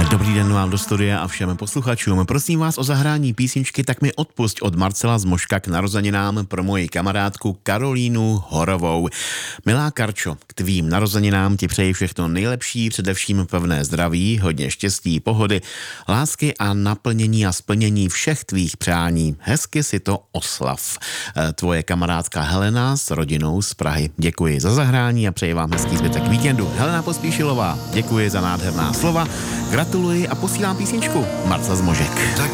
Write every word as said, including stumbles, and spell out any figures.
Dobrý den vám do studia a všem posluchačům. Prosím vás o zahrání písničky Tak mi odpusť od Marcela Zmožka k narozeninám pro moji kamarádku Karolínu Horovou. Milá Karčo, k tvým narozeninám ti přeji všechno nejlepší, především pevné zdraví, hodně štěstí, pohody, lásky a naplnění a splnění všech tvých přání. Hezky si to oslav. Tvoje kamarádka Helena s rodinou z Prahy. Děkuji za zahrání a přeji vám hezký zbytek víkendu. Helena Pospíšilová, děkuji za nádherná slova. Gratuluji a posílám písničku Marcel Zmožek.